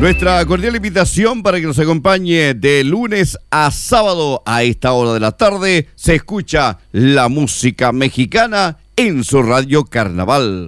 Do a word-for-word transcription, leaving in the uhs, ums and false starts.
Nuestra cordial invitación para que nos acompañe de lunes a sábado a esta hora de la tarde. Se escucha la música mexicana en su radio Carnaval.